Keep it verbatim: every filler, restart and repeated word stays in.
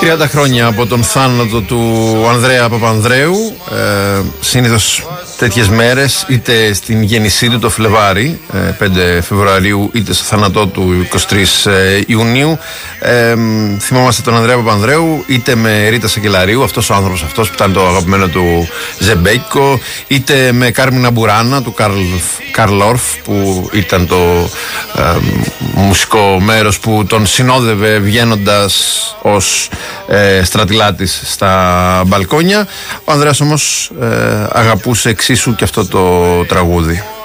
τριάντα χρόνια από τον θάνατο του Ανδρέα Παπανδρέου. Ε, συνήθως τέτοιες μέρες, είτε στην γέννησή του το Φλεβάρι, πέντε Φεβρουαρίου, είτε στο θάνατό του εικοστή τρίτη Ιουνίου, ε, θυμόμαστε τον Ανδρέα Παπανδρέου είτε με Ρίτα Σακελαρίου, αυτός ο άνθρωπος αυτός που ήταν το αγαπημένο του Ζεμπέκικο, είτε με Κάρμινα Μπουράνα του Καρλ, Καρλ Όρφ, που ήταν το ε, μουσικό μέρος που τον συνόδευε βγαίνοντας ως ε, στρατιλάτης στα μπαλκόνια. Ο Ανδρέας όμως ε, αγαπούσε εξίσου και αυτό το τραγούδι.